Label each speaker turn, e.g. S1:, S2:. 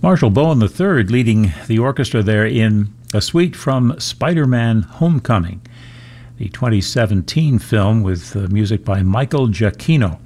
S1: Marshall Bowen III leading the orchestra there in a suite from Spider-Man Homecoming, the 2017 film with music by Michael Giacchino.